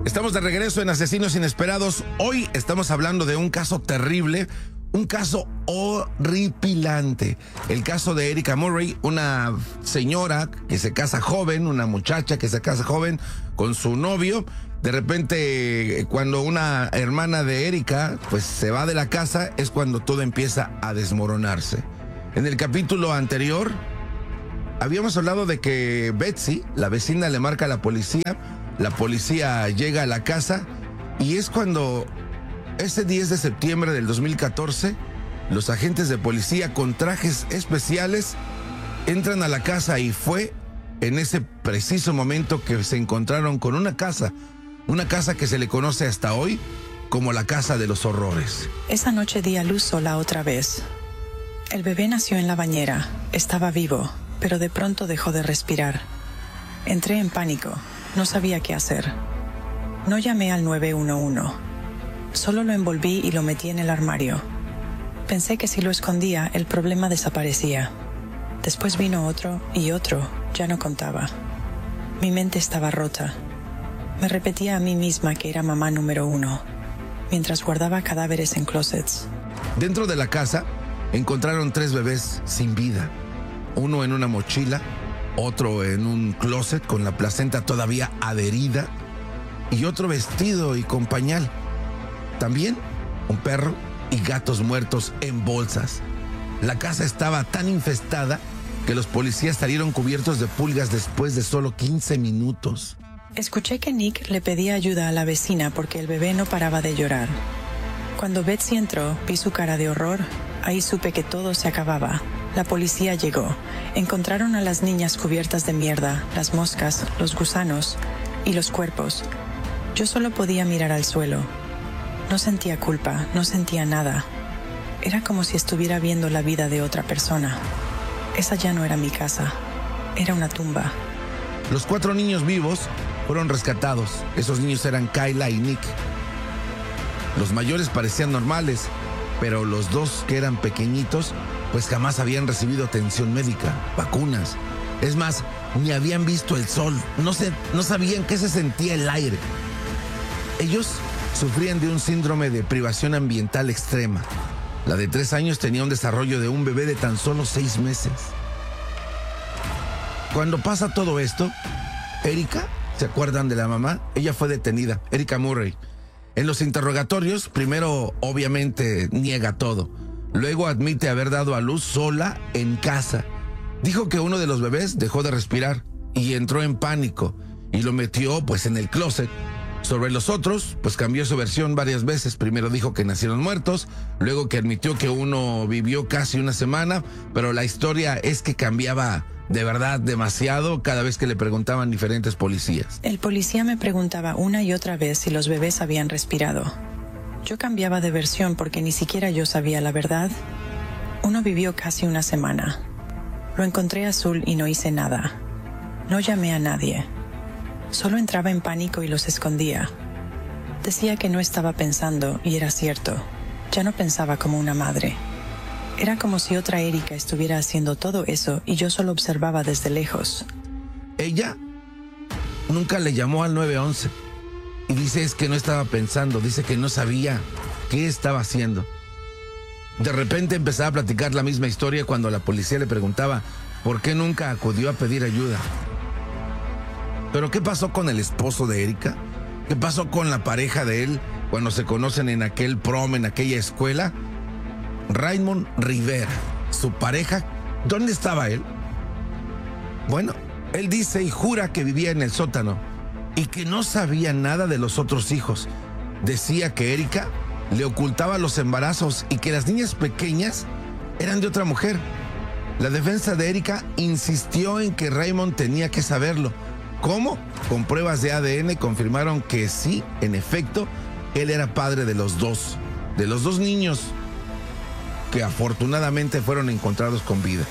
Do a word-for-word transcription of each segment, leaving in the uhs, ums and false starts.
Estamos de regreso en Asesinos Inesperados. Hoy estamos hablando de un caso terrible, un caso horripilante. El caso de Erica Murray, una señora que se casa joven, una muchacha que se casa joven con su novio. De repente, cuando una hermana de Erica pues se va de la casa, es cuando todo empieza a desmoronarse. En el capítulo anterior habíamos hablado de que Betsy, la vecina, le marca a la policía. La policía llega a la casa y es cuando ese diez de septiembre del dos mil catorce, los agentes de policía con trajes especiales entran a la casa y fue en ese preciso momento que se encontraron con una casa, una casa que se le conoce hasta hoy como la Casa de los Horrores. Esa noche di a luz sola otra vez. El bebé nació en la bañera, estaba vivo, pero de pronto dejó de respirar. Entré en pánico. No sabía qué hacer. No llamé al nueve uno uno. Solo lo envolví y lo metí en el armario. Pensé que si lo escondía, el problema desaparecía. Después vino otro y otro. Ya no contaba. Mi mente estaba rota. Me repetía a mí misma que era mamá número uno, mientras guardaba cadáveres en closets. Dentro de la casa encontraron tres bebés sin vida. Uno en una mochila, otro en un closet con la placenta todavía adherida y otro vestido y con pañal. También un perro y gatos muertos en bolsas. La casa estaba tan infestada que los policías salieron cubiertos de pulgas después de solo quince minutos. Escuché que Nick le pedía ayuda a la vecina porque el bebé no paraba de llorar. Cuando Betsy entró, vi su cara de horror. Ahí supe que todo se acababa. La policía llegó. Encontraron a las niñas cubiertas de mierda, las moscas, los gusanos y los cuerpos. Yo solo podía mirar al suelo. No sentía culpa, no sentía nada. Era como si estuviera viendo la vida de otra persona. Esa ya no era mi casa. Era una tumba. Los cuatro niños vivos fueron rescatados. Esos niños eran Kayla y Nick. Los mayores parecían normales, pero los dos que eran pequeñitos pues jamás habían recibido atención médica, vacunas. Es más, ni habían visto el sol, no, se, no sabían qué se sentía el aire. Ellos sufrían de un síndrome de privación ambiental extrema. La de tres años tenía un desarrollo de un bebé de tan solo seis meses. Cuando pasa todo esto, Erica, ¿se acuerdan de la mamá? Ella fue detenida, Erica Murray. En los interrogatorios, primero obviamente niega todo. Luego admite haber dado a luz sola en casa. Dijo que uno de los bebés dejó de respirar y entró en pánico y lo metió pues en el closet. Sobre los otros, pues cambió su versión varias veces. Primero dijo que nacieron muertos, luego que admitió que uno vivió casi una semana, pero la historia es que cambiaba de verdad demasiado cada vez que le preguntaban diferentes policías. El policía me preguntaba una y otra vez si los bebés habían respirado. Yo cambiaba de versión porque ni siquiera yo sabía la verdad. Uno vivió casi una semana. Lo encontré azul y no hice nada. No llamé a nadie. Solo entraba en pánico y los escondía. Decía que no estaba pensando y era cierto. Ya no pensaba como una madre. Era como si otra Erica estuviera haciendo todo eso y yo solo observaba desde lejos. Ella nunca le llamó al nueve once. Y dice es que no estaba pensando, dice que no sabía qué estaba haciendo. De repente empezaba a platicar la misma historia cuando la policía le preguntaba por qué nunca acudió a pedir ayuda. ¿Pero qué pasó con el esposo de Erica? ¿Qué pasó con la pareja de él cuando se conocen en aquel prom, en aquella escuela? Raymond Rivera, su pareja, ¿dónde estaba él? Bueno, él dice y jura que vivía en el sótano y que no sabía nada de los otros hijos. Decía que Erica le ocultaba los embarazos y que las niñas pequeñas eran de otra mujer. La defensa de Erica insistió en que Raymond tenía que saberlo. ¿Cómo? Con pruebas de A D N confirmaron que sí, en efecto, él era padre de los dos, de los dos niños que afortunadamente fueron encontrados con vida.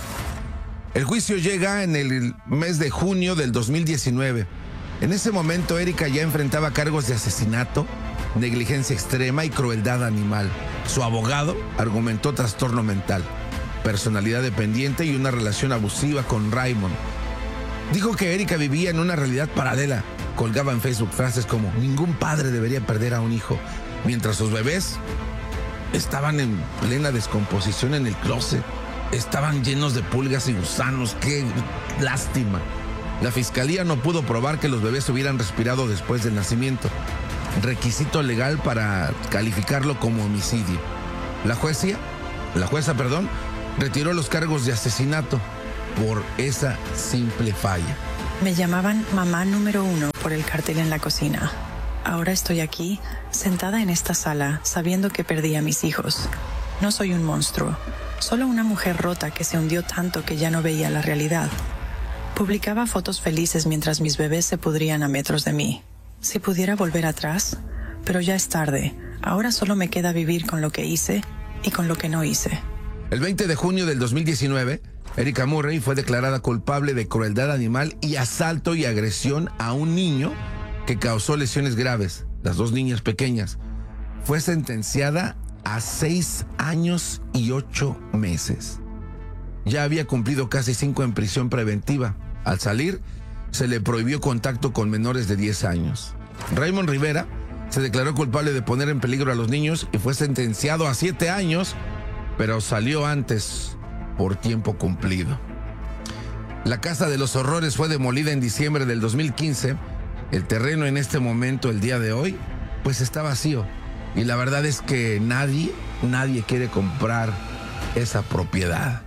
El juicio llega en el mes de junio del dos mil diecinueve. En ese momento, Erica ya enfrentaba cargos de asesinato, negligencia extrema y crueldad animal. Su abogado argumentó trastorno mental, personalidad dependiente y una relación abusiva con Raymond. Dijo que Erica vivía en una realidad paralela, colgaba en Facebook frases como: ningún padre debería perder a un hijo, mientras sus bebés estaban en plena descomposición en el closet. Estaban llenos de pulgas y gusanos. ¡Qué lástima! La fiscalía no pudo probar que los bebés hubieran respirado después del nacimiento, requisito legal para calificarlo como homicidio. La jueza, la jueza, perdón, retiró los cargos de asesinato por esa simple falla. Me llamaban mamá número uno por el cartel en la cocina. Ahora estoy aquí, sentada en esta sala, sabiendo que perdí a mis hijos. No soy un monstruo, solo una mujer rota que se hundió tanto que ya no veía la realidad. Publicaba fotos felices mientras mis bebés se pudrían a metros de mí. Si pudiera volver atrás, pero ya es tarde. Ahora solo me queda vivir con lo que hice y con lo que no hice. El veinte de junio del dos mil diecinueve, Erica Murray fue declarada culpable de crueldad animal y asalto y agresión a un niño que causó lesiones graves, las dos niñas pequeñas. Fue sentenciada a seis años y ocho meses. Ya había cumplido casi cinco en prisión preventiva. Al salir, se le prohibió contacto con menores de diez años. Raymond Rivera se declaró culpable de poner en peligro a los niños y fue sentenciado a siete años, pero salió antes por tiempo cumplido. La Casa de los Horrores fue demolida en diciembre del dos mil quince. El terreno en este momento, el día de hoy, pues está vacío. Y la verdad es que nadie, nadie quiere comprar esa propiedad.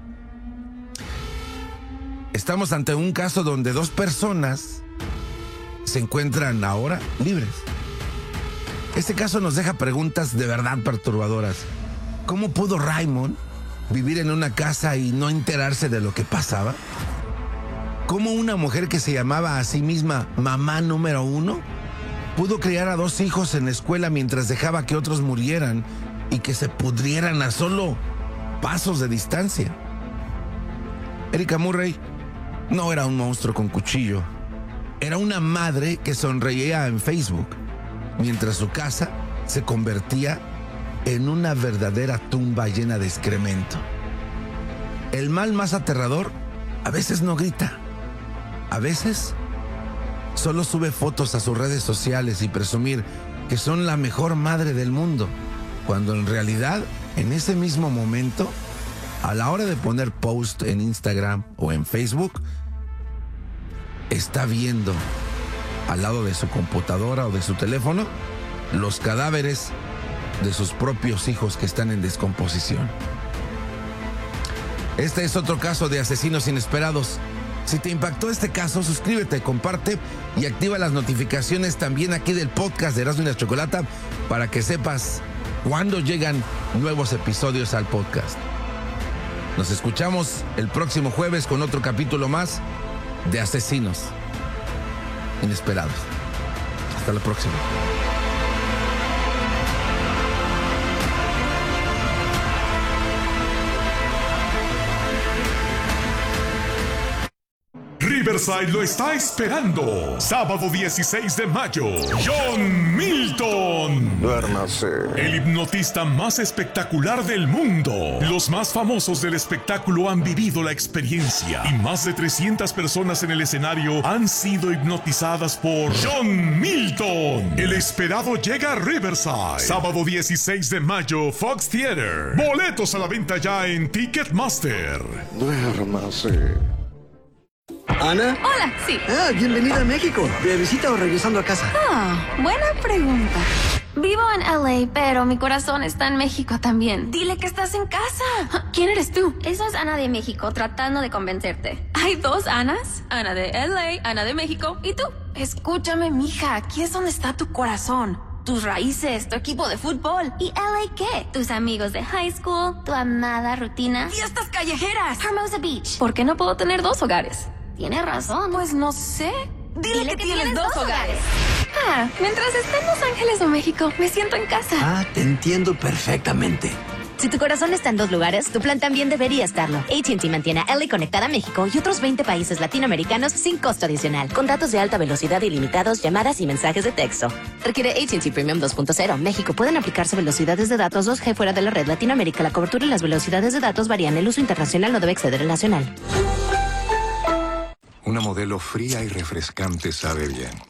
Estamos ante un caso donde dos personas se encuentran ahora libres. Este caso nos deja preguntas de verdad perturbadoras. ¿Cómo pudo Raymond vivir en una casa y no enterarse de lo que pasaba? ¿Cómo una mujer que se llamaba a sí misma mamá número uno pudo criar a dos hijos en la escuela mientras dejaba que otros murieran y que se pudrieran a solo pasos de distancia? Erica Murray no era un monstruo con cuchillo. Era una madre que sonreía en Facebook, mientras su casa se convertía en una verdadera tumba llena de excremento. El mal más aterrador a veces no grita. A veces solo sube fotos a sus redes sociales y presumir que son la mejor madre del mundo, cuando en realidad, en ese mismo momento, a la hora de poner post en Instagram o en Facebook, está viendo al lado de su computadora o de su teléfono los cadáveres de sus propios hijos que están en descomposición. Este es otro caso de asesinos inesperados. Si te impactó este caso, suscríbete, comparte y activa las notificaciones también aquí del podcast de Erasmo y la Chocolata para que sepas cuándo llegan nuevos episodios al podcast. Nos escuchamos el próximo jueves con otro capítulo más de Asesinos Inesperados. Hasta la próxima. Riverside lo está esperando. Sábado dieciséis de mayo. John Milton. Duérmase. El hipnotista más espectacular del mundo. Los más famosos del espectáculo han vivido la experiencia. Y más de trescientas personas en el escenario han sido hipnotizadas por John Milton. El esperado llega a Riverside. Sábado dieciséis de mayo, Fox Theater. Boletos a la venta ya en Ticketmaster. Duérmase. ¿Ana? Hola, sí. Ah, bienvenida a México. ¿De visita o regresando a casa? Ah, buena pregunta. Vivo en L A, pero mi corazón está en México también. Dile que estás en casa. ¿Quién eres tú? Eso es Ana de México, tratando de convencerte. ¿Hay dos Anas? Ana de L A, Ana de México. ¿Y tú? Escúchame, mija. Aquí es donde está tu corazón. Tus raíces, tu equipo de fútbol. ¿Y L A qué? Tus amigos de high school, tu amada rutina. ¡Fiestas callejeras! Hermosa Beach. ¿Por qué no puedo tener dos hogares? Tienes razón. Pues no sé. Dile, Dile que, que tienes, tienes dos dos hogares. Ah, mientras esté en Los Ángeles o México, me siento en casa. Ah, te entiendo perfectamente. Si tu corazón está en dos lugares, tu plan también debería estarlo. A T and T mantiene a L A conectada a México y otros veinte países latinoamericanos sin costo adicional, con datos de alta velocidad ilimitados, llamadas y mensajes de texto. Requiere A T and T Premium dos punto cero. México. Pueden aplicarse velocidades de datos dos G fuera de la red. Latinoamérica. La cobertura y las velocidades de datos varían. El uso internacional no debe exceder el nacional. Una modelo fría y refrescante sabe bien.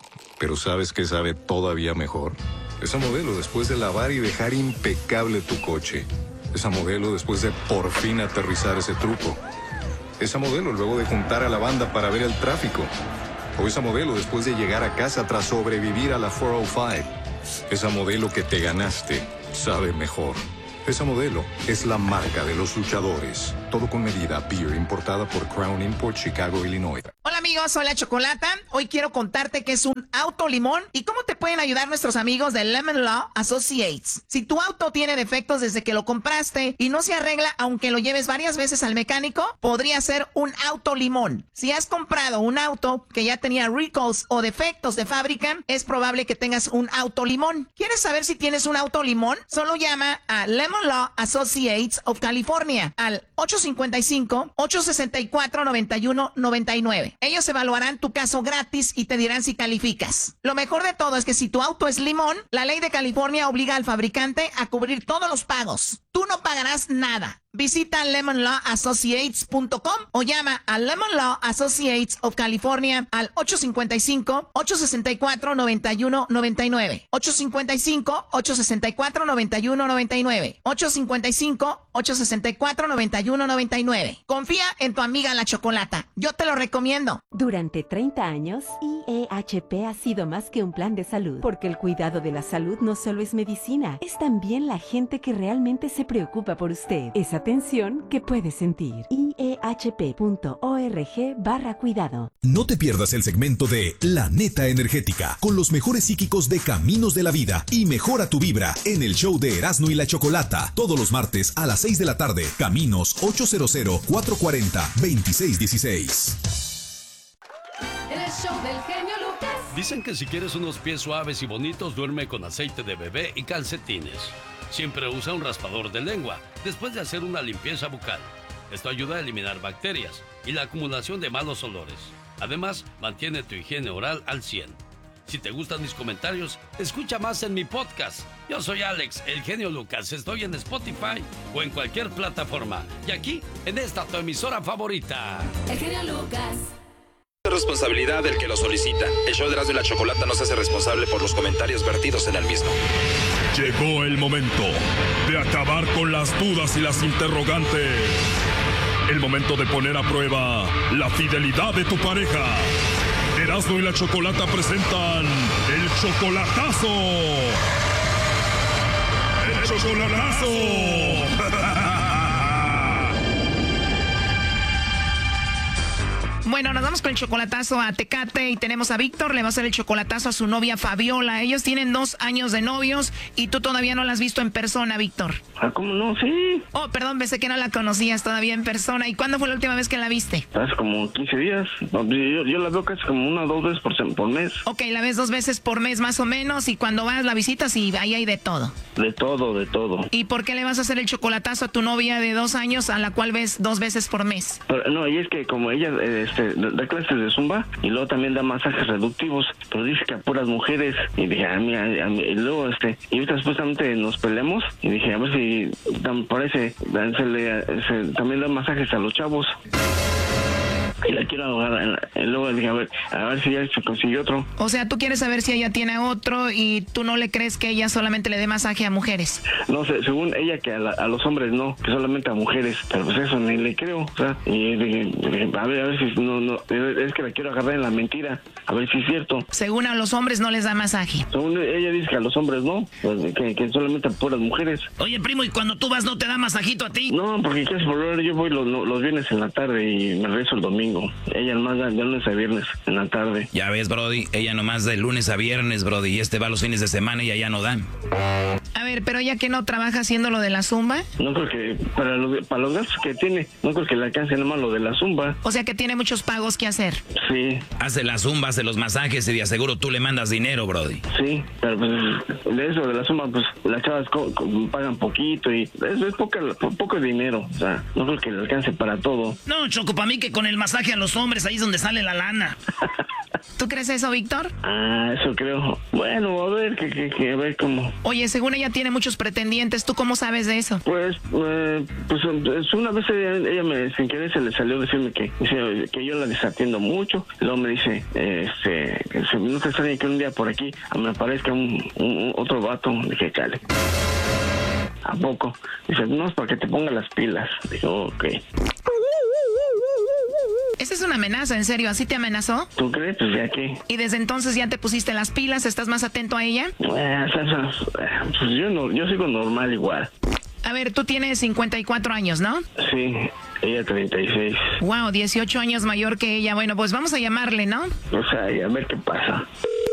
Pero ¿sabes qué sabe todavía mejor? Esa Modelo después de lavar y dejar impecable tu coche. Esa Modelo después de por fin aterrizar ese truco. Esa Modelo luego de juntar a la banda para ver el tráfico. O esa Modelo después de llegar a casa tras sobrevivir a la cuatrocientos cinco. Esa Modelo que te ganaste sabe mejor. Esa Modelo es la marca de los luchadores. Todo con medida. Beer importada por Crown Import, Chicago, Illinois. Hola amigos, soy la Chocolata. Hoy quiero contarte qué es un auto limón y cómo te pueden ayudar nuestros amigos de Lemon Law Associates. Si tu auto tiene defectos desde que lo compraste y no se arregla aunque lo lleves varias veces al mecánico, podría ser un auto limón. Si has comprado un auto que ya tenía recalls o defectos de fábrica, es probable que tengas un auto limón. ¿Quieres saber si tienes un auto limón? Solo llama a Lemon Law Associates of California al ocho cinco cinco, ocho seis cuatro, nueve uno nueve nueve. Ellos evaluarán tu caso gratis y te dirán si calificas. Lo mejor de todo es que si tu auto es limón, la ley de California obliga al fabricante a cubrir todos los pagos. Tú no pagarás nada. Visita lemon law associates punto com o llama a Lemon Law Associates of California al ocho cinco cinco, ocho seis cuatro, nueve uno nueve nueve. ocho cinco cinco, ocho seis cuatro, nueve uno nueve nueve. ocho cinco cinco, ocho seis cuatro, nueve uno nueve nueve. Confía en tu amiga la Chocolata. Yo te lo recomiendo. Durante treinta años, I E H P ha sido más que un plan de salud, porque el cuidado de la salud no solo es medicina, es también la gente que realmente se preocupa por usted. Esa atención que puedes sentir. I E H P punto org barra cuidado. No te pierdas el segmento de La Neta Energética con los mejores psíquicos de Caminos de la Vida y Mejora tu Vibra en el show de Erasmo y la Chocolata todos los martes a las seis de la tarde. Caminos ocho cero cero, cuatro cuatro cero, dos seis uno seis. El show del genio Lucas. Dicen que si quieres unos pies suaves y bonitos, duerme con aceite de bebé y calcetines. Siempre usa un raspador de lengua después de hacer una limpieza bucal. Esto ayuda a eliminar bacterias y la acumulación de malos olores. Además, mantiene tu higiene oral al cien. Si te gustan mis comentarios, escucha más en mi podcast. Yo soy Alex, el genio Lucas. Estoy en Spotify o en cualquier plataforma. Y aquí, en esta tu emisora favorita. El genio Lucas. Responsabilidad del que lo solicita. El show de Erasmo y la Chocolata no se hace responsable por los comentarios vertidos en el mismo. Llegó el momento de acabar con las dudas y las interrogantes. El momento de poner a prueba la fidelidad de tu pareja. Erasmo y la Chocolata presentan el chocolatazo. ¡El chocolatazo! Bueno, nos vamos con el chocolatazo a Tecate y tenemos a Víctor, le va a hacer el chocolatazo a su novia Fabiola. Ellos tienen dos años de novios y tú todavía no la has visto en persona, Víctor. Ah, ¿cómo no? Sí. Oh, perdón, pensé que no la conocías todavía en persona. ¿Y cuándo fue la última vez que la viste? Hace como quince días. Yo, yo la veo casi como una o dos veces por, por mes. Ok, la ves dos veces por mes más o menos y cuando vas la visitas y ahí hay de todo. De todo, de todo. ¿Y por qué le vas a hacer el chocolatazo a tu novia de dos años a la cual ves dos veces por mes? Pero, no, y es que como ella este, da clases de zumba y luego también da masajes reductivos, pero dice que a puras mujeres. Y dije, a mí, a mí, y luego este, y ahorita supuestamente nos peleamos y dije, a ver si parece, se le, se, también da masajes a los chavos. Y la quiero agarrar. Y luego dije, a ver, a ver si ya se consiguió otro. O sea, tú quieres saber si ella tiene otro y tú no le crees que ella solamente le dé masaje a mujeres. No sé, según ella que a, la, a los hombres no, que solamente a mujeres. Pero pues eso ni le creo. O sea, y dije, dije a ver, a ver si no, no, es que la quiero agarrar en la mentira. A ver si es cierto. Según a los hombres no les da masaje. Según ella dice que a los hombres no, pues, que, que solamente a puras mujeres. Oye, primo, ¿y cuando tú vas no te da masajito a ti? No, porque casi por hora yo voy los, los viernes en la tarde y me regreso el domingo. Ella nomás da de lunes a viernes en la tarde. Ya ves, Brody, ella nomás de lunes a viernes, Brody, y este va los fines de semana y ella no da. A ver, pero ella que no trabaja haciendo lo de la zumba. No creo que, para los, para los gastos que tiene, no creo que le alcance nomás lo de la zumba. O sea que tiene muchos pagos que hacer. Sí. Hace la zumba, hace los masajes y de aseguro tú le mandas dinero, Brody. Sí, pero pues de eso de la zumba, pues las chavas co co pagan poquito y eso es poca, po poco dinero. O sea, no creo que le alcance para todo. No, Choco, para mí que con el masaje a los hombres ahí es donde sale la lana. ¿Tú crees eso, Víctor? Ah, eso creo. Bueno, a ver, que, que, que a ver cómo. Oye, según ella tiene muchos pretendientes, ¿tú cómo sabes de eso? Pues, eh, pues una vez ella, ella me, sin querer se le salió decirme que, dice, que yo la desatiendo mucho. Luego me dice, eh, este, que no te extraña que un día por aquí me aparezca un, un otro vato. Dije, chale. ¿A poco? Dice, no, es para que te ponga las pilas. Digo, ok. Esa es una amenaza, en serio, ¿así te amenazó? ¿Tú crees? Pues ya que. ¿Y desde entonces ya te pusiste las pilas? ¿Estás más atento a ella? Eh, pues yo no, yo sigo normal igual. A ver, tú tienes cincuenta y cuatro años, ¿no? Sí, ella treinta y seis. Wow, dieciocho años mayor que ella. Bueno, pues vamos a llamarle, ¿no? O sea, y a ver qué pasa.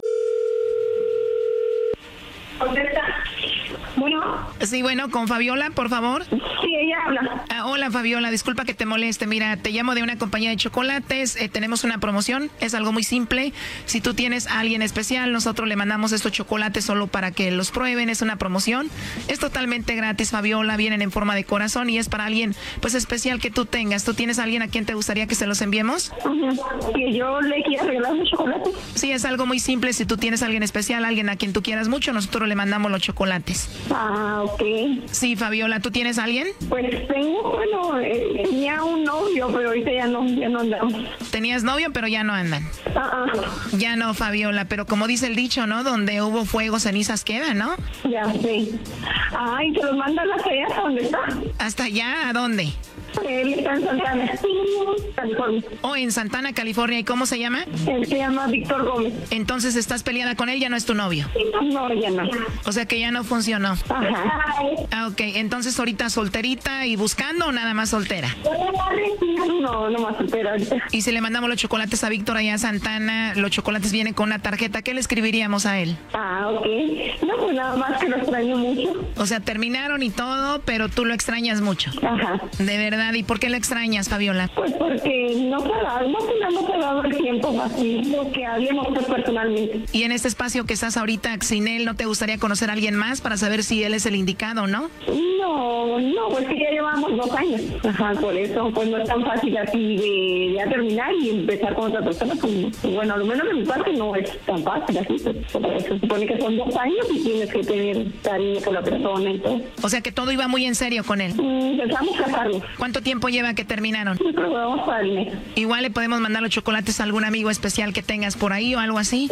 Bueno. Sí, bueno, con Fabiola, por favor. Sí, ella habla. Ah, hola, Fabiola, disculpa que te moleste. Mira, te llamo de una compañía de chocolates. Eh, tenemos una promoción. Es algo muy simple. Si tú tienes a alguien especial, nosotros le mandamos estos chocolates solo para que los prueben. Es una promoción. Es totalmente gratis, Fabiola. Vienen en forma de corazón y es para alguien, pues, especial que tú tengas. ¿Tú tienes a alguien a quien te gustaría que se los enviemos? Uh-huh. ¿Que yo le quiera regalar los chocolates? Sí, es algo muy simple. Si tú tienes a alguien especial, alguien a quien tú quieras mucho, nosotros le mandamos los chocolates. Ah, ok. Sí, Fabiola, ¿tú tienes a alguien? Pues tengo, bueno, eh, tenía un novio, pero ahorita ya no, ya no andamos. Tenías novio, pero ya no andan. Ah, uh-uh. Ya no, Fabiola, pero como dice el dicho, ¿no? Donde hubo fuego, cenizas quedan, ¿no? Ya, sí. Ay, ¿se los manda hasta allá, hasta dónde está? ¿Hasta allá? ¿A dónde? Él está en Santana, California. Oh, en Santana, California. ¿Y cómo se llama? Él se llama Víctor Gómez. Entonces, ¿estás peleada con él? ¿Ya no es tu novio? No, ya no. O sea que ya no funcionó. Ajá. Ah, ok. Entonces, ¿ahorita solterita y buscando o nada más soltera? No, no más soltera ahorita. Y si le mandamos los chocolates a Víctor allá a Santana, los chocolates vienen con una tarjeta, ¿qué le escribiríamos a él? Ah, ok. No, pues nada más que lo extraño mucho. O sea, terminaron y todo, pero tú lo extrañas mucho. Ajá. De verdad. ¿Y por qué lo extrañas, Fabiola? Pues porque no se ha dado, no se ha dado el tiempo así, lo que hablemos personalmente. Y en este espacio que estás ahorita sin él, ¿no te gustaría conocer a alguien más para saber si él es el indicado o no? No, no, pues que ya llevamos dos años. Ajá, por eso pues no es tan fácil así de ya terminar y empezar con otra persona. Pues, bueno, a lo menos de mi parte no es tan fácil así. Pues, pues, se supone que son dos años y tienes que tener cariño por la persona y todo. O sea que todo iba muy en serio con él. Mm, empezamos a casarnos. ¿Cuánto tiempo lleva que terminaron? Sí, pero vamos para el mes. Igual le podemos mandar los chocolates a algún amigo especial que tengas por ahí o algo así.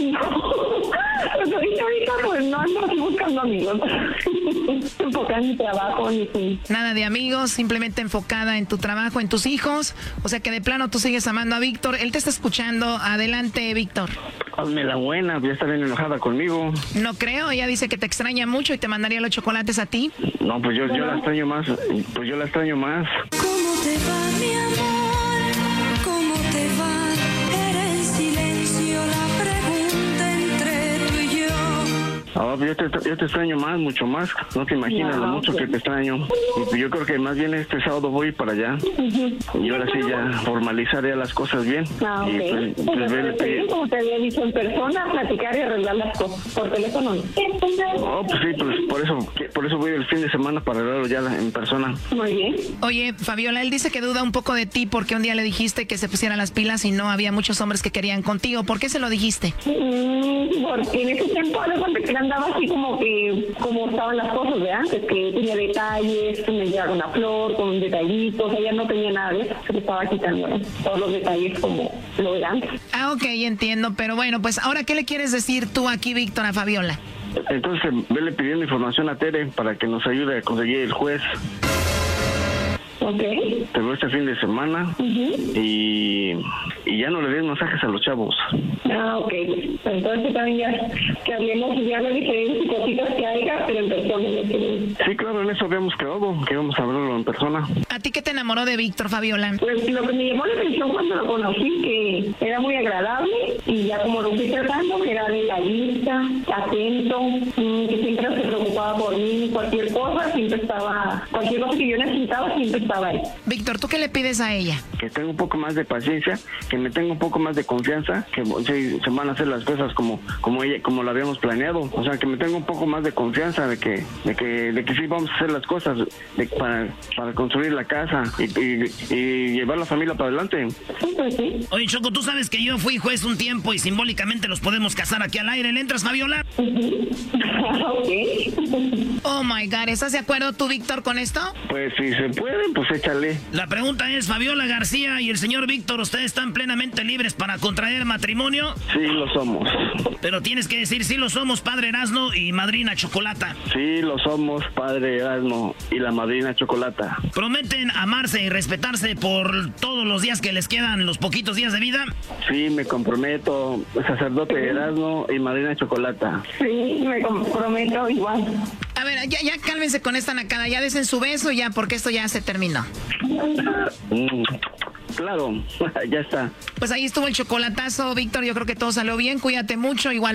Pues ahorita, ahorita pues no ando buscando amigos. Enfocada en mi trabajo. Ni si... Nada de amigos, simplemente enfocada en tu trabajo, en tus hijos. O sea que de plano tú sigues amando a Víctor. Él te está escuchando. Adelante, Víctor. Hazme la buena, ya está bien enojada conmigo. No creo, ella dice que te extraña mucho y te mandaría los chocolates a ti. No, pues yo, yo la extraño más, pues yo la extraño más. ¿Cómo te va, mi amor? ¿Cómo te va? Era el silencio la pregunta entre tú y yo. Ah, yo te, yo te extraño más, mucho más. No te imaginas no, lo mucho okay. que te extraño. Y pues yo creo que más bien este sábado voy para allá. Uh-huh. Y ahora sí ya formalizar ya las cosas bien. Ah, y okay. pues, pues, pues ver, te, como te había dicho, en persona, platicar y arreglar las cosas. Por teléfono no. Oh, pues sí, pues por eso, por eso voy el fin de semana para arreglarlo ya en persona. Muy bien. Oye, Fabiola, él dice que duda un poco de ti porque un día le dijiste que se pusiera las pilas y no había muchos hombres que querían contigo. ¿Por qué se lo dijiste? Mm, porque en ese tiempo le andaba así como que, como estaban las cosas de antes, que tenía detalles, que me llevaba una flor con detallitos, ella no tenía nada de eso, se le estaba quitando ¿no? todos los detalles como lo de antes. Ah, ok, entiendo, pero bueno, pues ahora, ¿qué le quieres decir tú aquí, Víctor, a Fabiola? Entonces, vele pidiendo información a Tere para que nos ayude a conseguir el juez. Ok. Te veo este fin de semana uh-huh. y, y ya no le des masajes a los chavos. Ah, ok. Entonces también ya que hablemos ya de diferentes cositas que haya, pero en persona. Sí, claro, en eso habíamos quedado, que íbamos a hablarlo en persona. ¿A ti qué te enamoró de Víctor, Fabiola? Pues lo que me llamó la atención cuando lo conocí, que era muy agradable y ya como lo fui tratando, que era detallista, atento, que siempre se preocupaba estaba por mí, cualquier cosa, siempre estaba, cualquier cosa que yo necesitaba, siempre estaba ahí. Víctor, ¿tú qué le pides a ella? Que tenga un poco más de paciencia, que me tenga un poco más de confianza, que se, se van a hacer las cosas como como ella como lo habíamos planeado, o sea, que me tenga un poco más de confianza de que de que de que sí vamos a hacer las cosas de, para para construir la casa y, y, y llevar la familia para adelante. Sí, pues sí. Oye, Choco, tú sabes que yo fui juez un tiempo y simbólicamente los podemos casar aquí al aire. ¿Le entras, Fabiola? Okay. Oh my God, ¿estás de acuerdo tú, Víctor, con esto? Pues si se puede, pues échale. La pregunta es, Fabiola García y el señor Víctor, ¿ustedes están plenamente libres para contraer matrimonio? Sí, lo somos. Pero tienes que decir, sí lo somos, padre Erasno y madrina Chocolata. Sí, lo somos, padre Erasmo y la madrina Chocolata. ¿Prometen amarse y respetarse por todos los días que les quedan, los poquitos días de vida? Sí, me comprometo, sacerdote Erasmo y madrina Chocolata. Sí, me comprometo igual. A ver, ya, ya cálmense con esta nacada, ya desen su beso ya, porque esto ya se terminó. Mm, claro, ya está. Pues ahí estuvo el chocolatazo, Víctor, yo creo que todo salió bien, cuídate mucho, igual.